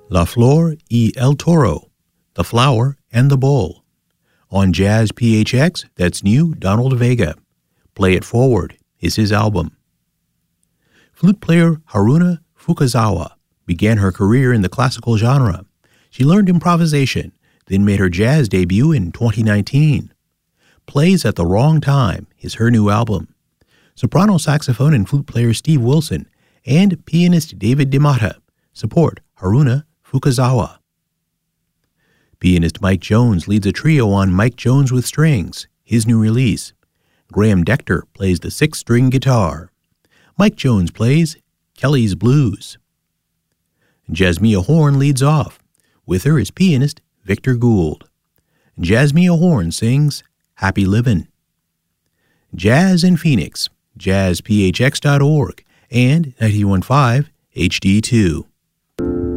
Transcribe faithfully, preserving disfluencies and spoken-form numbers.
La Flor y el Toro, The Flower and the Bull. On Jazz P H X, that's new, Donald Vega. Play It Forward is his album. Flute player Haruna Fukazawa began her career in the classical genre. She learned improvisation, then made her jazz debut in twenty nineteen. Plays at the Wrong Time is her new album. Soprano saxophone and flute player Steve Wilson and pianist David DeMata support Haruna Fukazawa. Pianist Mike Jones leads a trio on Mike Jones with Strings, his new release. Graham Decter plays the six-string guitar. Mike Jones plays Kelly's Blues. Jasmia Horn leads off. With her is pianist Victor Gould. Jasmia Horn sings Happy Livin'. Jazz in Phoenix, jazz p h x dot org and ninety-one point five H D two.